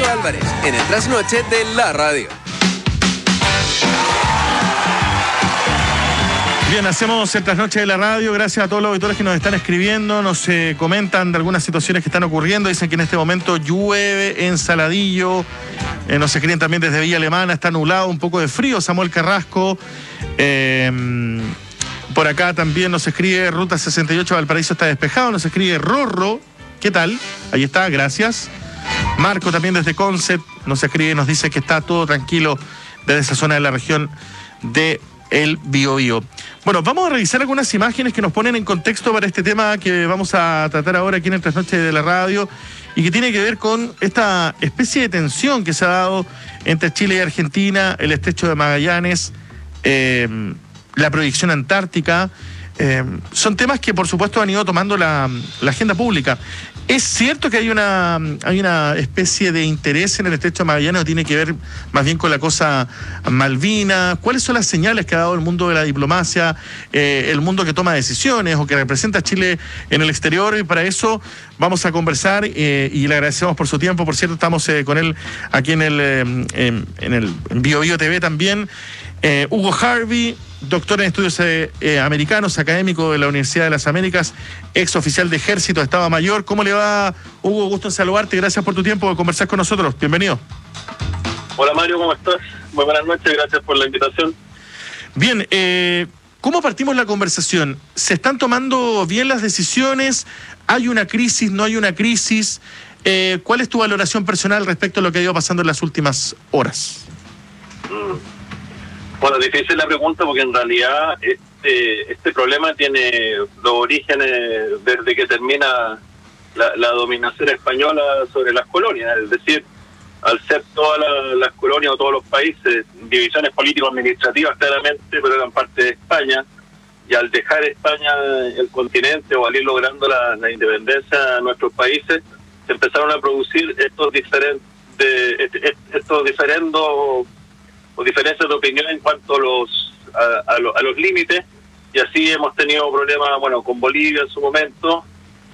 Mario Álvarez, en el trasnoche de la radio. Bien, hacemos el trasnoche de la radio. Gracias a todos los auditores que nos están escribiendo, nos comentan de algunas situaciones que están ocurriendo. Dicen que en este momento llueve en Saladillo. Nos escriben también desde Villa Alemana, está nublado, un poco de frío. Samuel Carrasco. Por acá también nos escribe Ruta 68, Valparaíso está despejado. Nos escribe Rorro. ¿Qué tal? Ahí está, gracias. Marco también desde Concept nos escribe, nos dice que está todo tranquilo desde esa zona de la región de el Biobío. Bueno, vamos a revisar algunas imágenes que nos ponen en contexto para este tema que vamos a tratar ahora aquí en el trasnoche de la radio y que tiene que ver con esta especie de tensión que se ha dado entre Chile y Argentina, el estrecho de Magallanes, la proyección antártica. Son temas que por supuesto han ido tomando la agenda pública. ¿Es cierto que hay una especie de interés en el estrecho de Magallanes o tiene que ver más bien con la cosa Malvinas? ¿Cuáles son las señales que ha dado el mundo de la diplomacia, el mundo que toma decisiones o que representa a Chile en el exterior? Y para eso vamos a conversar y le agradecemos por su tiempo. Por cierto, estamos con él aquí en el Biobío TV también. Hugo Harvey, doctor en estudios americanos, académico de la Universidad de las Américas, ex oficial de Ejército de Estado Mayor. ¿Cómo le va, Hugo? Gusto en saludarte. Gracias por tu tiempo de conversar con nosotros. Bienvenido. Hola Mario, ¿cómo estás? Muy buenas noches, gracias por la invitación. Bien, ¿cómo partimos la conversación? ¿Se están tomando bien las decisiones? ¿Hay una crisis? ¿No hay una crisis? ¿Cuál es tu valoración personal respecto a lo que ha ido pasando en las últimas horas? Bueno, difícil la pregunta porque en realidad este problema tiene los orígenes desde que termina la dominación española sobre las colonias. Es decir, al ser todas las colonias o todos los países divisiones político-administrativas claramente, pero eran parte de España, y al dejar España el continente o al ir logrando la independencia de nuestros países, se empezaron a producir estos diferendos o diferencias de opinión en cuanto a los límites, y así hemos tenido problemas, bueno, con Bolivia en su momento,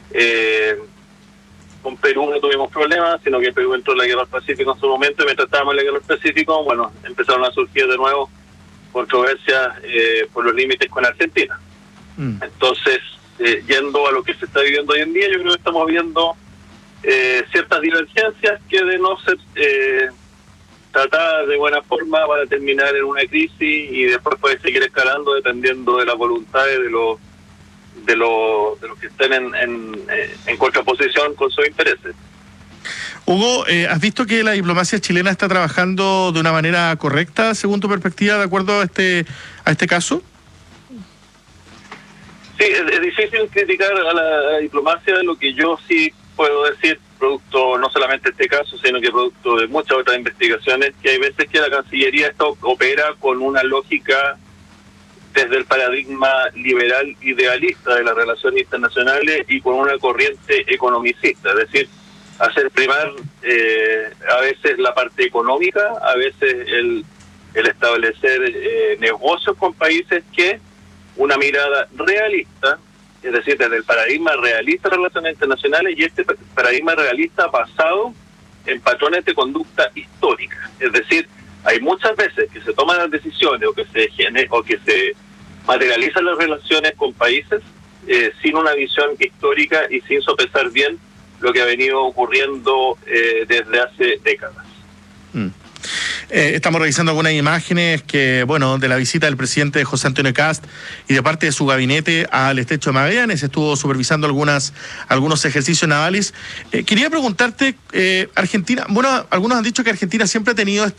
con Perú no tuvimos problemas, sino que Perú entró en la guerra del Pacífico en su momento, y mientras estábamos en la guerra del Pacífico, bueno, empezaron a surgir de nuevo controversias por los límites con Argentina. Entonces, yendo a lo que se está viviendo hoy en día, yo creo que estamos viendo ciertas divergencias que de no ser tratadas de buena forma van a terminar en una crisis y después puede seguir escalando dependiendo de las voluntades de los que estén en contraposición con sus intereses. Hugo, ¿has visto que la diplomacia chilena está trabajando de una manera correcta, según tu perspectiva, de acuerdo a este caso? Sí, es difícil criticar a la diplomacia. Lo que yo sí puedo decir, producto no solamente de este caso, sino que producto de muchas otras investigaciones, que hay veces que la Cancillería opera con una lógica desde el paradigma liberal idealista de las relaciones internacionales y con una corriente economicista, es decir, hacer primar a veces la parte económica, a veces el establecer negocios con países que una mirada realista, es decir, desde el paradigma realista de relaciones internacionales, y este paradigma realista basado en patrones de conducta histórica. Es decir, hay muchas veces que se toman las decisiones o que se materializan las relaciones con países sin una visión histórica y sin sopesar bien lo que ha venido ocurriendo desde hace décadas. Estamos revisando algunas imágenes de la visita del presidente José Antonio Kast y de parte de su gabinete al estrecho de Magallanes. Estuvo supervisando algunos ejercicios navales. Quería preguntarte, Argentina, algunos han dicho que Argentina siempre ha tenido